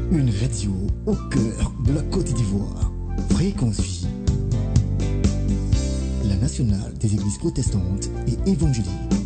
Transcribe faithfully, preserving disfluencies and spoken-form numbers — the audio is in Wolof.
Une radio au cœur de la Côte d'Ivoire. Fréquence Vie. La nationale des églises protestantes et évangéliques.